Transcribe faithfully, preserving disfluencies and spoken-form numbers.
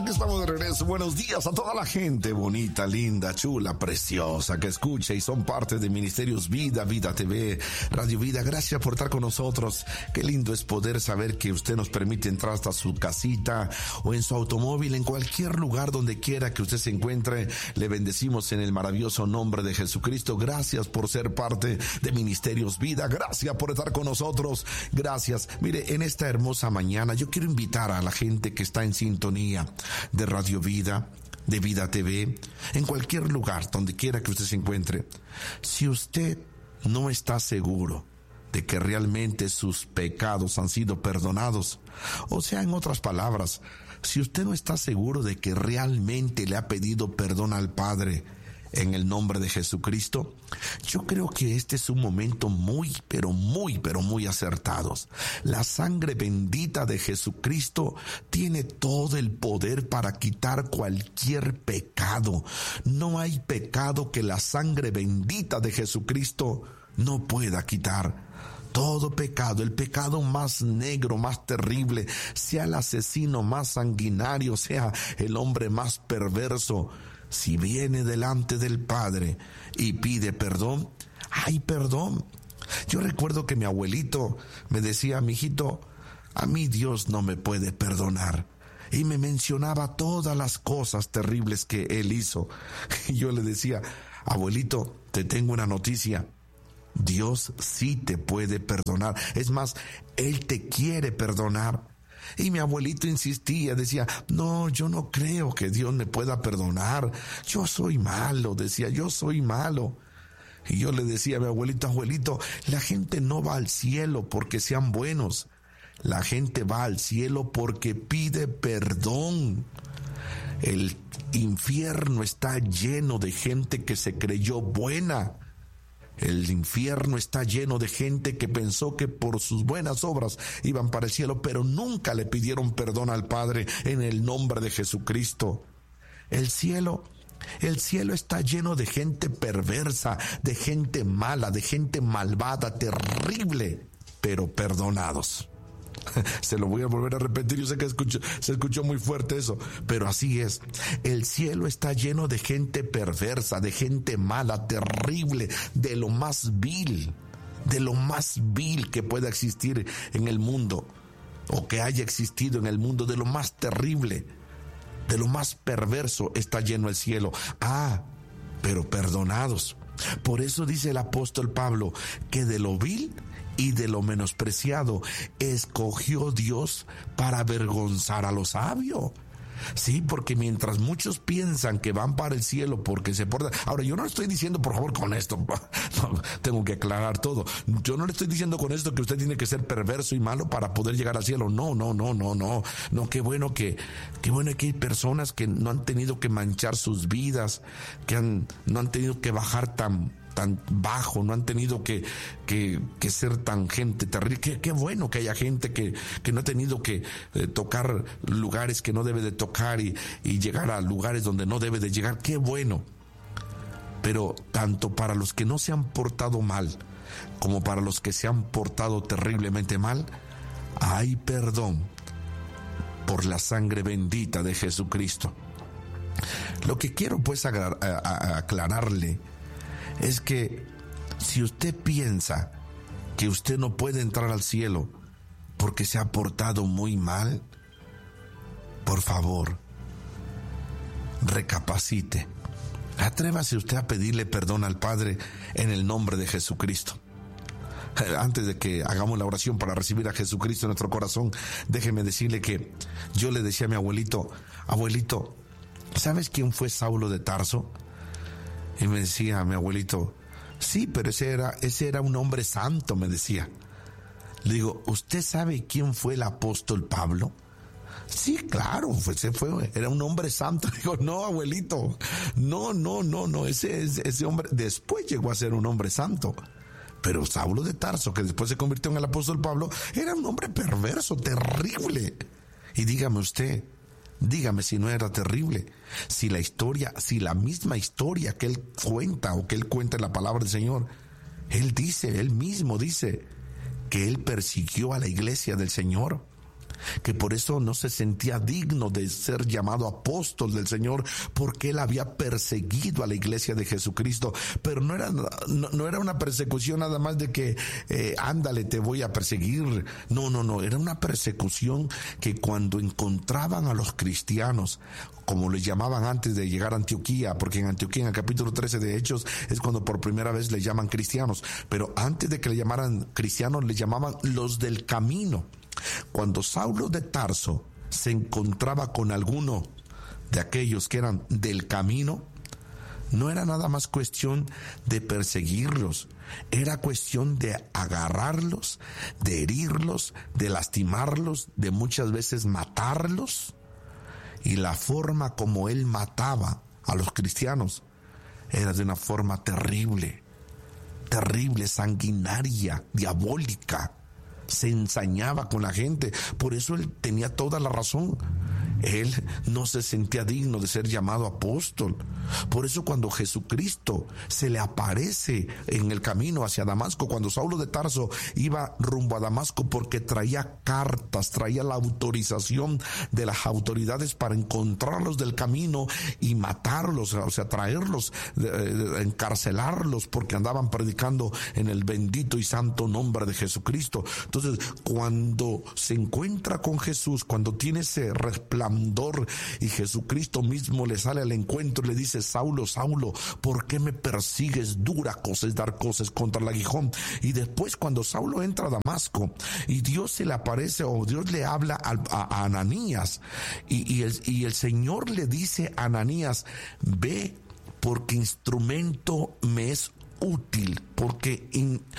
que estamos de regreso. Buenos días a toda la gente bonita, linda, chula, preciosa, que escucha y son parte de Ministerios Vida, Vida T V, Radio Vida. Gracias por estar con nosotros. Qué lindo es poder saber que usted nos permite entrar hasta su casita o en su automóvil, en cualquier lugar donde quiera que usted se encuentre. Le bendecimos en el maravilloso nombre de Jesucristo. Gracias por ser parte de Ministerios Vida. Gracias por estar con nosotros. Gracias. Mire, en esta hermosa mañana yo quiero invitar a la gente que está en sintonía de Radio Vida, de Vida T V, en cualquier lugar, donde quiera que usted se encuentre. Si usted no está seguro de que realmente sus pecados han sido perdonados, o sea, en otras palabras, si usted no está seguro de que realmente le ha pedido perdón al Padre en el nombre de Jesucristo, yo creo que este es un momento muy, pero muy, pero muy acertados. La sangre bendita de Jesucristo tiene todo el poder para quitar cualquier pecado. No hay pecado que la sangre bendita de Jesucristo no pueda quitar. Todo pecado, el pecado más negro, más terrible, sea el asesino más sanguinario, sea el hombre más perverso, si viene delante del Padre y pide perdón, hay perdón. Yo recuerdo que mi abuelito me decía: mijito, a mí Dios no me puede perdonar. Y me mencionaba todas las cosas terribles que él hizo. Y yo le decía: abuelito, te tengo una noticia. Dios sí te puede perdonar. Es más, Él te quiere perdonar. Y mi abuelito insistía, decía: no, yo no creo que Dios me pueda perdonar. Yo soy malo, decía, yo soy malo. Y yo le decía a mi abuelito: abuelito, la gente no va al cielo porque sean buenos. La gente va al cielo porque pide perdón. El infierno está lleno de gente que se creyó buena. El infierno está lleno de gente que pensó que por sus buenas obras iban para el cielo, pero nunca le pidieron perdón al Padre en el nombre de Jesucristo. El cielo, el cielo está lleno de gente perversa, de gente mala, de gente malvada, terrible, pero perdonados. Se lo voy a volver a repetir, yo sé que escucho, se escuchó muy fuerte eso, pero así es. El cielo está lleno de gente perversa, de gente mala, terrible, de lo más vil, de lo más vil que pueda existir en el mundo, o que haya existido en el mundo, de lo más terrible, de lo más perverso está lleno el cielo. Ah, pero perdonados. Por eso dice el apóstol Pablo que de lo vil y de lo menospreciado escogió Dios para avergonzar a lo sabio. Sí, porque mientras muchos piensan que van para el cielo porque se portan... Ahora, yo no le estoy diciendo, por favor, con esto, no, tengo que aclarar todo. Yo no le estoy diciendo con esto que usted tiene que ser perverso y malo para poder llegar al cielo. No, no, no, no, no. No, qué bueno que, qué bueno que hay personas que no han tenido que manchar sus vidas, que han, no han tenido que bajar tan... tan bajo, no han tenido que, que, que ser tan gente terrible. Qué, qué bueno que haya gente que, que no ha tenido que eh, tocar lugares que no debe de tocar y, y llegar a lugares donde no debe de llegar. Qué bueno. Pero tanto para los que no se han portado mal como para los que se han portado terriblemente mal, hay perdón por la sangre bendita de Jesucristo. Lo que quiero pues agar- a, a, aclararle es que si usted piensa que usted no puede entrar al cielo porque se ha portado muy mal, por favor, recapacite. Atrévase usted a pedirle perdón al Padre en el nombre de Jesucristo. Antes de que hagamos la oración para recibir a Jesucristo en nuestro corazón, déjeme decirle que yo le decía a mi abuelito: abuelito, ¿sabes quién fue Saulo de Tarso? Y me decía mi abuelito: sí, pero ese era, ese era un hombre santo, me decía. Le digo: ¿usted sabe quién fue el apóstol Pablo? Sí, claro, ese fue, era un hombre santo. Digo: no, abuelito, no, no, no, no, ese, ese hombre después llegó a ser un hombre santo. Pero Saulo de Tarso, que después se convirtió en el apóstol Pablo, era un hombre perverso, terrible. Y dígame usted, dígame si no era terrible, si la historia, si la misma historia que él cuenta o que él cuenta en la palabra del Señor, él dice, él mismo dice que él persiguió a la iglesia del Señor. que por eso no se sentía digno de ser llamado apóstol del Señor, porque él había perseguido a la iglesia de Jesucristo. Pero no era, no, no era una persecución nada más de que eh, ándale, te voy a perseguir. No, no, no, era una persecución que cuando encontraban a los cristianos, como les llamaban antes de llegar a Antioquía, porque en Antioquía, en el capítulo trece de Hechos, es cuando por primera vez le llaman cristianos, pero antes de que le llamaran cristianos, le llamaban los del camino. Cuando Saulo de Tarso se encontraba con alguno de aquellos que eran del camino, no era nada más cuestión de perseguirlos, era cuestión de agarrarlos, de herirlos, de lastimarlos, de muchas veces matarlos. Y la forma como él mataba a los cristianos era de una forma terrible, terrible, sanguinaria, diabólica. Se ensañaba con la gente. Por eso él tenía toda la razón. Él no se sentía digno de ser llamado apóstol. Por eso cuando Jesucristo se le aparece en el camino hacia Damasco, cuando Saulo de Tarso iba rumbo a Damasco, porque traía cartas, traía la autorización de las autoridades para encontrarlos del camino y matarlos, o sea, traerlos, eh, encarcelarlos, porque andaban predicando en el bendito y santo nombre de Jesucristo. Entonces, cuando se encuentra con Jesús, cuando tiene ese resplandor y Jesucristo mismo le sale al encuentro y le dice: Saulo, Saulo, ¿por qué me persigues? Dura cosa es dar cosas contra el aguijón. Y después, cuando Saulo entra a Damasco y Dios se le aparece, o Dios le habla a, a, a Ananías, y, y, el, y el Señor le dice a Ananías: ve, porque instrumento me es útil, porque in,